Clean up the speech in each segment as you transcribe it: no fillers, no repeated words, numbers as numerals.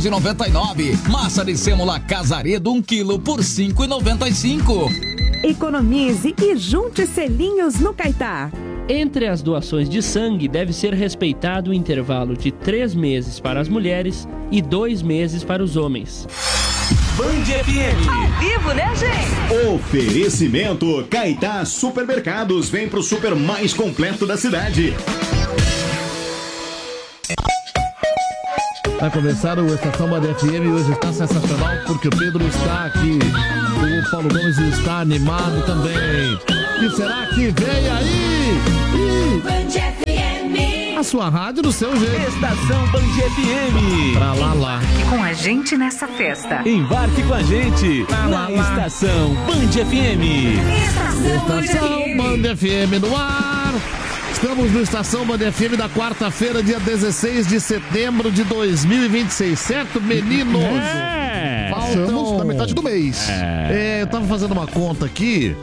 14,99. Massa de sêmola Casaredo 1 quilo por 5,95. Economize e junte selinhos no Caetá. Entre as doações de sangue, deve ser respeitado o intervalo de 3 meses para as mulheres e 2 meses para os homens. Band FM. Ao vivo, né, gente? Oferecimento Caetá Supermercados. Vem pro super mais completo da cidade. Vai começar o Estação Band FM. Hoje está sensacional porque o Pedro está aqui. O Paulo Gomes está animado também. O que será que vem aí? Band FM. A sua rádio do seu jeito. Estação Band FM. Pra lá. E com a gente nessa festa. Embarque com a gente Pra na lá. Estação Band FM. Estação Band FM no ar. Estamos no Estação Band FM da quarta-feira, dia 16 de setembro de 2026, certo, meninos? Passamos da metade do mês. Eu tava fazendo uma conta aqui.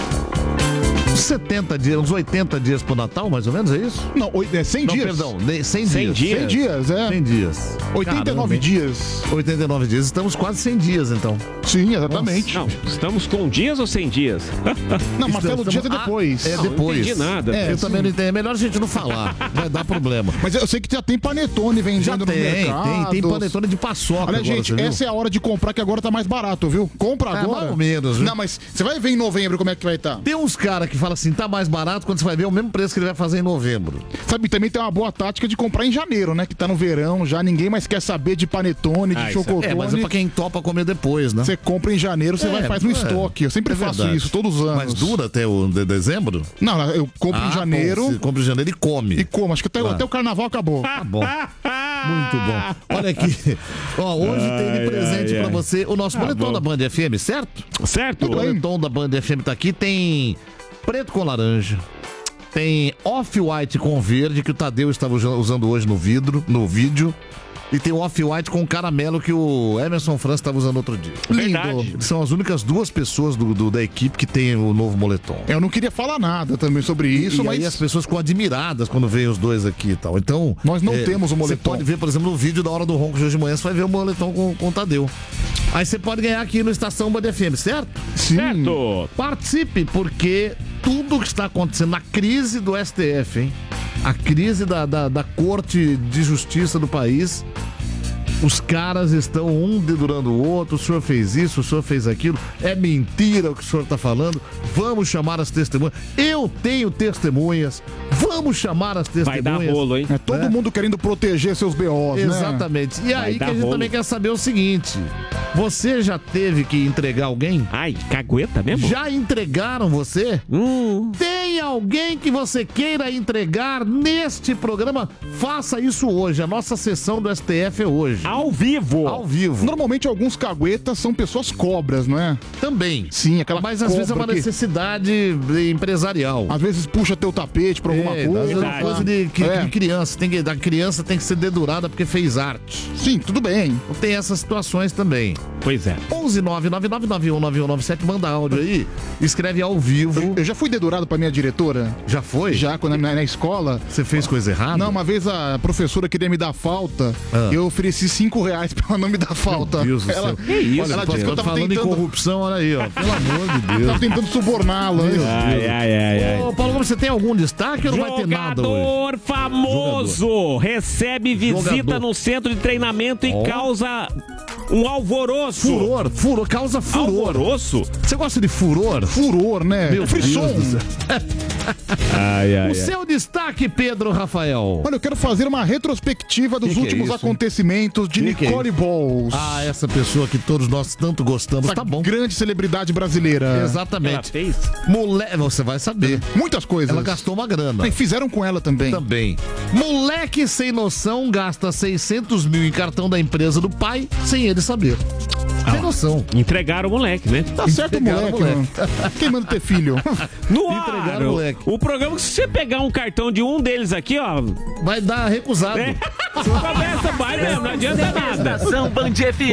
70 dias, uns 80 dias pro Natal, mais ou menos, é isso? Não, 100 Não, dias. perdão, 100 dias. 100 dias, é. 100 dias. 89 Caramba, hein? dias. 89 dias, estamos quase 100 dias, então. Sim, exatamente. Não, estamos com dias ou 100 dias? Não, Marcelo, dias é depois. É depois. Não entendi nada. Eu também não entendi. É melhor a gente não falar. Vai dar problema. Mas eu sei que já tem panetone vendendo Já no tem mercado. panetone de paçoca. Olha, agora, gente, você viu? essa é a hora de comprar, que agora tá mais barato, viu? Compra agora. Mais ou menos, viu? Não, mas você vai ver em novembro como é que vai estar. Tem uns caras que falam assim, tá mais barato, quando você vai ver o mesmo preço que ele vai fazer em novembro. Sabe, também tem uma boa tática de comprar em janeiro, né? Que tá no verão, já ninguém mais quer saber de panetone, de chocotone. Mas é pra quem topa comer depois, né? Você compra em janeiro, você vai e faz no estoque. Eu sempre faço verdade. isso, todos os anos. Mas dura até o de dezembro? Não, eu compro em janeiro. Bom, você compra em janeiro e come. E como? Acho que até o carnaval acabou. Tá bom. Muito bom. Olha aqui. Ó, hoje tem de presente pra você o nosso boletom da Band FM, certo? Certo. O boletom da Band FM tá aqui, tem preto com laranja. Tem off-white com verde, que o Tadeu estava usando hoje no vídeo. E tem o off-white com caramelo que o Emerson França estava usando outro dia. Lindo. São as únicas duas pessoas da equipe que tem o novo moletom. Eu não queria falar nada também sobre isso, E mas aí as pessoas ficam admiradas quando veem os dois aqui e tal. Então, nós não temos o moletom. Você pode ver, por exemplo, no vídeo da Hora do Ronco de hoje de manhã, você vai ver o moletom com o Tadeu. Aí você pode ganhar aqui no Estação Band FM, certo? Sim. Certo. Participe, porque tudo que está acontecendo na crise do STF, hein? A crise da Corte de Justiça do país. Os caras estão um dedurando o outro, o senhor fez isso, o senhor fez aquilo, é mentira o que o senhor está falando, vamos chamar as testemunhas. Eu tenho testemunhas, vamos chamar as testemunhas. Vai dar rolo, hein? É todo mundo querendo proteger seus BOs, né? Exatamente. E aí que a gente rolo. também quer saber o seguinte, você já teve que entregar alguém? Ai, cagueta mesmo? Já entregaram você? Tem alguém que você queira entregar neste programa? Faça isso hoje, a nossa sessão do STF é hoje. Ao vivo. Ao vivo. Normalmente alguns caguetas são pessoas cobras, não é? Também. Sim, aquela Mas às vezes é uma cobra que necessidade empresarial. às vezes puxa teu tapete pra alguma Às vezes coisa. é uma coisa de criança. A criança tem que ser dedurada porque fez arte. Sim, tudo bem. Então tem essas situações também. Pois é. 11999919197, manda áudio aí, escreve ao vivo. Eu já fui dedurado pra minha diretora. Já foi? Já, quando na escola. Você fez coisa errada? Não, uma vez a professora queria me dar falta, eu ofereci R$5 pra ela não me dar falta. Meu Deus do ela, céu. Que isso, ela disse que eu tava falando tentando... em corrupção, olha aí, ó. Pelo amor de Deus. Tava tentando suborná-la. Ai. Ô, Paulo, você tem algum destaque ou não vai ter nada hoje? Jogador famoso recebe visita Jogador. no centro de treinamento e causa um alvoroço. Furor, causa furor. Alvoroço? Você gosta de furor? Furor, né? Meu Frisson. Deus do céu. Ai. O seu destaque, Pedro Rafael. Olha, eu quero fazer uma retrospectiva dos Que é últimos isso, hein? acontecimentos de Que é Nicole Balls. Ah, essa pessoa que todos nós tanto gostamos. Essa Tá bom. grande celebridade brasileira. Ela Exatamente. fez? Você vai saber. Muitas coisas. Ela gastou uma grana. E fizeram com ela também. Também. Moleque sem noção gasta 600 mil em cartão da empresa do pai sem ele saber. Sem noção. Entregaram o moleque, né? Tá certo, Entregaram moleque. o moleque. Mano. Quem manda ter filho? No Entregaram ar, o moleque. o programa, se você pegar um cartão de um deles aqui, ó... Vai dar recusado. Começa, vai mesmo, não adianta nada. Estação Band FM.